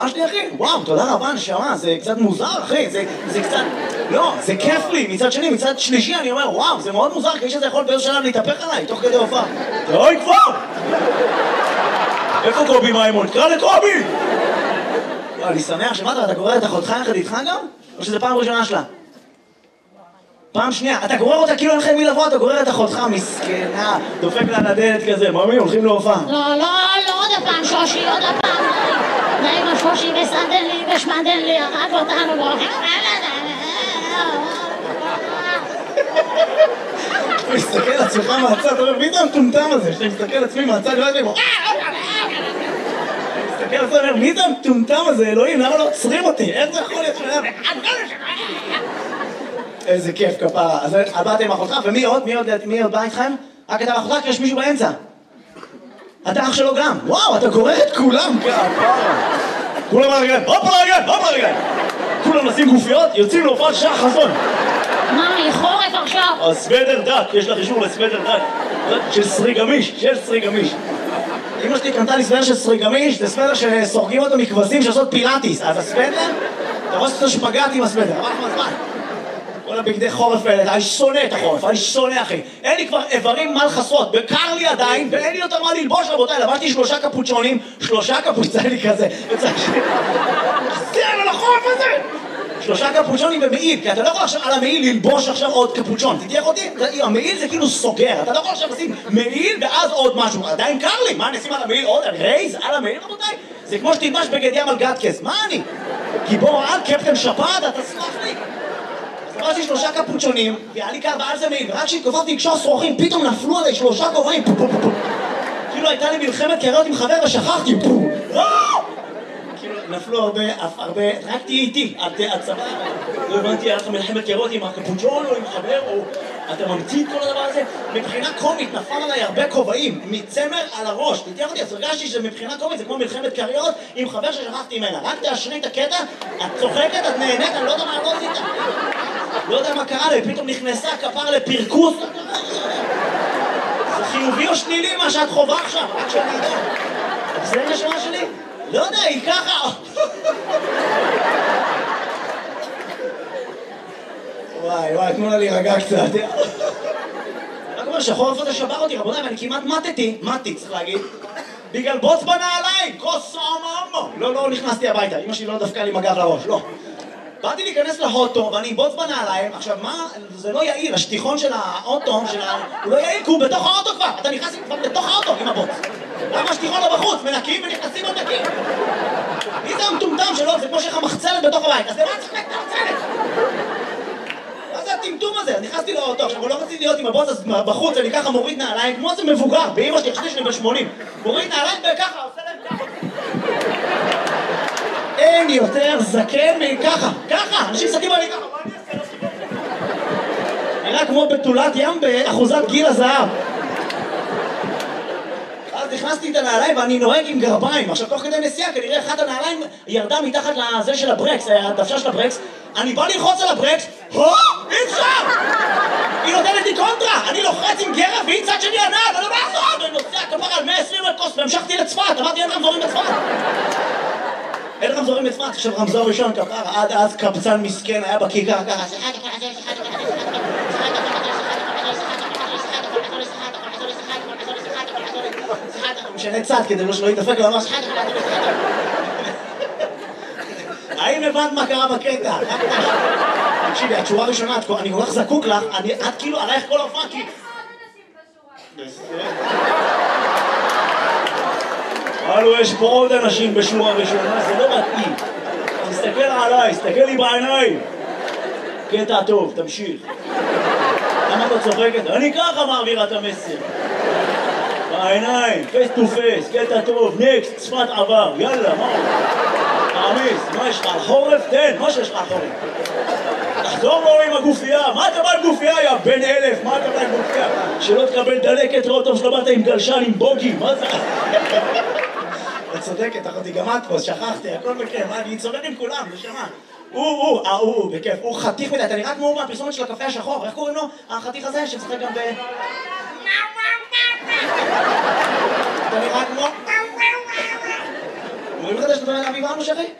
שלי אחי, וואו, תודה רבה נשמה, זה קצת מוזר אחי, זה קצת, לא, זה כיף לי, מצד שני, מצד שלישי אני אומר, וואו, זה מאוד מוזר, כי האיש הזה יכול באיזו שלב להתהפך עליי, תוך כדי הופעה. אוי כבר! איפה קובי מימון? תקרא לקובי! אני שמח שמעת, אתה גורר את אחותך יחד איתך גם? או שזה פעם ראשונה שלה? פעם שנייה, אתה גורר אותה כאילו אין לך מי לבוא, אתה גורר את אחותך, מסכנה, דופק לה לדלת כזה, ממי, הולכים להופעה. לא, עוד הפעם שושי, עוד הפעם. די עם השושי וסנדן לי ושמנדן לי, הרג אותנו, והולכים... אתה מסתכל על עצמך מהצד, אתה אומר, מי זה המטומטם הזה? שאתה מסתכל על עצמי מהצד, לא יודעים, מסתכל על עצמי, מי זה המטומטם הזה, אלוהים, למה לא עוצרים אותי? איך זה יכול להיות שלהם? איזה כיף כפרה. אז באתם עם אחותך, ומי עוד? מי עוד בא איתכם? רק אתה ואחותך, כי יש מישהו באמצע. אתה אח שלו גם. וואו, אתה גורר את כולם כפרה. כולם על הרגליים, הופ על הרגליים, הופ על הרגליים. כולם נשים גופיות, יוצאים להופעת שעה חזון. מה, חורף עכשיו? סוודר דק, יש לך אישור לסוודר דק. של סרי גמיש, אמא שלי קנתה לי סוודר של סרי גמיש, זה סוודר שסורגים אותו מכבשים שעושות פילאטיס. אז הסוודר, אתה רואה שאתה שפגעתי עם הסוודר, עבר לך מזמן. כל הבגדי חורף האלה, אני שונא את החורף, אני שונא אחי. אין לי כבר איברים מה לחסות, בקר לי עדיין, ואין לי יותר מה ללבוש רבותיי, לבשתי 3 קפוצ'ונים, 3 קפוצ'ונים לי כזה, זה על החורף הזה! 3 קפוצ'ונים ומעיל, כי אתה לא יכול עכשיו על המעיל ללבוש עכשיו עוד קפוצ'ון, תתייך אותי? המעיל זה כאילו סוגר, אתה לא יכול עכשיו לשים מעיל ואז עוד משהו, עדיין קר לי, מה נשים על המעיל עוד? רייז על המעיל רבותיי? זה כמו שתלבש בגד ים על גטקס, מה אני? גיבור על קפטן שפעת, אתה סלח לי? עברתי 3 קפוצ'ונים, והיה לי קר ועל זה מעיל, ורק כשהתכופפתי לקשור שרוכים, פתאום נפלו עליי 3 כובעים, כאילו הייתה לי מלחמת קריות עם חבר ושכחתי, כאילו נפלו הרבה, רק תהיי איתי, את סבבה, לא הבנתי, היה לך מלחמת קריות עם הקפוצ'ון או עם חבר, או אתה ממציא את כל הדבר הזה, מבחינה קומית נפל עליי הרבה כובעים, מצמר על הראש, תתייך אותי, אז הרגשתי שמבחינה קומית זה כמו מלחמת קריות עם חבר ששכחתי ממנה, רק תאשרי את הקטע, את צוחקת, את נהנית, אני לא יודע מה לא עשית. לא יודע מה קרה לי, פתאום נכנסה כפר לפרקוס. זה חיובי או שלילי מה שאת חובה עכשיו, רק שאני יודע. זה נשמה שלי? לא יודע, היא ככה. וואי, תנו לה להירגע קצת. רק אומר שהחורף הזה שבר אותי, רבותיי, ואני כמעט מתי, צריך להגיד. בגלל בוץ בנעליים, כוס אממו. לא נכנסתי הביתה, אמא שלי לא דפקה לי מגב לראש, לא. באתי להיכנס לאוטו ואני בוץ בנעליים, עכשיו מה, זה לא יעיל, השטיחון של האוטו, הוא לא יעיל כי הוא בתוך האוטו כבר, אתה נכנס כבר בתוך האוטו עם הבוץ. למה השטיחון לא בחוץ? מנקים ונכנסים ונקים. מי זה המטומטם שלו? זה כמו שיש לך מחצלת בתוך הבית, אז למה צריך את המחצלת? מה זה הטמטום הזה? אז נכנסתי לאוטו, עכשיו לא רציתי להיות עם הבוץ, אז בחוץ אני ככה מוריד נעליים, כמו זה מבוגר, באמא שלי, חשבתי שאני ב-80. מוריד נעליים וככה, עושה להם ככה. אין יותר זקן מככה, ככה, אנשים סתים עלי ככה, מה אני אעשה? נראה כמו בתולת ים באחוזת גיל הזהב. אז נכנסתי את הנעליים ואני נוהג עם גרביים, עכשיו תוך כדי נסיעה כנראה אחת הנעליים ירדה מתחת לזה של הברקס, הדוושה של הברקס, אני בא ללחוץ על הברקס, אי אפשר! היא נותנת לי קונטרה, אני לוחץ עם גרב והיא צד שני הנעל, ואני לא בעזור, ואני נוסע כפר על 120 לקוס והמשכתי לצפת, אמרתי אין רמזורים בצפת. אין רמזורים בצפת, עכשיו רמזור ראשון כפר, עד אז קבצן מסכן היה בכיכר ככה, משנה צד כדי שלא יתדפק לו ממש. האם הבנת מה קרה בקטע? תקשיבי, התשורה הראשונה, אני כל כך זקוק לך, את כאילו עלייך כל ההופעה כי... הלו, יש פה עוד אנשים בשורה ראשונה, זה לא מתאים. תסתכל עליי, תסתכל לי בעיניים. קטע טוב, תמשיך. למה אתה צוחקת? אני ככה מעבירה את המסר. בעיניים, פייס טו פייס, קטע טוב, נקסט, צפת עבר, יאללה, מה? תעמיס, מה יש לך? על חורף? תן, מה שיש לך על חורף? תחזור לו עם הגופייה, מה אתה בא עם גופייה, יא בן 1000, מה אתה בא עם גופייה? שלא תקבל דלקת רוטוב שלא באת עם גלשן, עם בוגי, מה זה? את צודקת, אחותי, גם את פה, שכחתי, הכל בכיף, אני צודק עם כולם, נשמה. בכיף, הוא חתיך מדי, אתה נראה כמו מהפרסומת של הקפה השחור, איך קוראים לו? החתיך הזה שצריך גם ב... אתה נראה כמו... יכולים לחדש את הדברים לאביב אלוש, אחי?